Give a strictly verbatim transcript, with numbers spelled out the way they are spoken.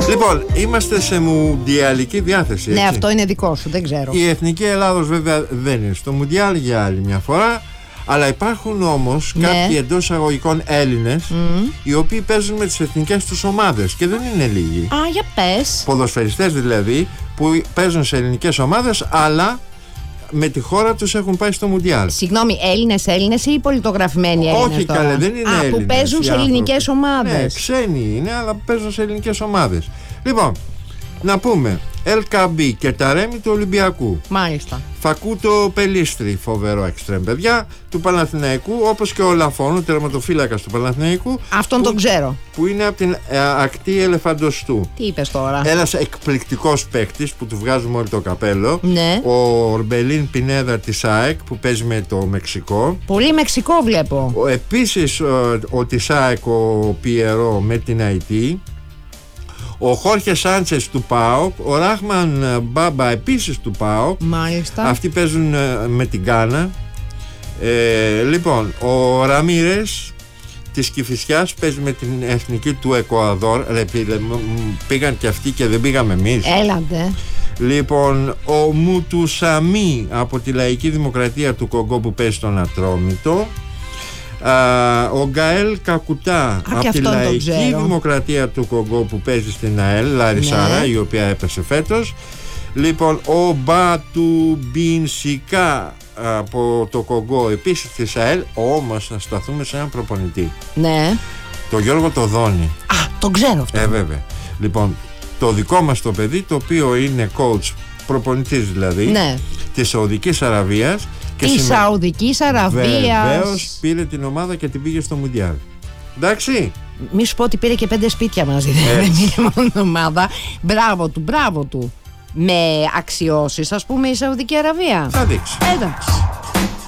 Λοιπόν, είμαστε σε μουντιαλική διάθεση, έτσι. Ναι, αυτό είναι δικό σου, δεν ξέρω. Η Εθνική Ελλάδος βέβαια δεν είναι στο Μουντιάλ για άλλη μια φορά. Αλλά υπάρχουν όμως ναι. κάποιοι εντός εισαγωγικών Έλληνες mm. οι οποίοι παίζουν με τις εθνικές τους ομάδες και δεν είναι λίγοι. Α, για πες. Ποδοσφαιριστές δηλαδή που παίζουν σε ελληνικές ομάδες αλλά με τη χώρα τους έχουν πάει στο Μουντιάλ. Συγγνώμη, Έλληνες Έλληνες ή πολιτογραφημένοι Έλληνες? Όχι, καλέ, δεν είναι Α, Έλληνες. Που παίζουν σε ελληνικές ομάδες. Ναι, ξένοι είναι, αλλά παίζουν σε ελληνικές ομάδες. Λοιπόν, να πούμε Ελκαμπή και Ταρέμι του Ολυμπιακού. Μάλιστα. Φακούτο Πελίστρη, φοβερό εξτρέμ παιδιά, του Παναθηναϊκού, όπως και ο Λαφών, ο τερματοφύλακας του Παναθηναϊκού. Αυτόν που, τον ξέρω. Που είναι από την ε, ακτή Ελεφαντοστού. Τι είπες τώρα? Ένας εκπληκτικός παίκτης που του βγάζουμε όλο το καπέλο. Ναι. Ο Ορμπελίν Πινέδα της ΑΕΚ που παίζει με το Μεξικό. Πολύ Μεξικό βλέπω. Ο, επίσης ο, ο της ΑΕΚ ο Πιερό με την Αϊτή. Ο Χόρχε Σάντσες του ΠΑΟΚ, ο Ράχμαν Μπάμπα επίσης του ΠΑΟΚ. Μάλιστα. Αυτοί παίζουν με την Γκάνα. ε, Λοιπόν, ο Ραμίρες της Κηφισιάς παίζει με την εθνική του Εκουαδόρ. Ρε, πήγαν και αυτοί και δεν πήγαμε εμείς. Έλατε. Λοιπόν, ο Μουτουσαμί από τη Λαϊκή Δημοκρατία του Κογκό που παίζει στον Ατρόμητο. Uh, ο Γκαέλ Κακουτά Α, από τη Λαϊκή Δημοκρατία του Κογκό που παίζει στην ΑΕΛ, Λαρισάρα, ναι. η οποία έπεσε φέτος. Λοιπόν, ο Μπατουμπινσικά από το Κογκό επίσης της ΑΕΛ. Όμως να σταθούμε σε έναν προπονητή. Ναι. Το Γιώργο Τοδόνη. Α, τον ξέρω αυτό. Ε, βέβαια. Λοιπόν, το δικό μας το παιδί, το οποίο είναι coach, προπονητής δηλαδή, ναι. της Σαουδικής Αραβίας. Τη συμμε... Σαουδικής Αραβίας. Βεβαίως πήρε την ομάδα και την πήγε στο Μουντιάλ. Εντάξει. Μη σου πω ότι πήρε και πέντε σπίτια μαζί. Δεν είναι μόνο ομάδα. Μπράβο του, μπράβο του. Με αξιώσεις, ας πούμε, η Σαουδική Αραβία. Θα δείξει. Εντάξει.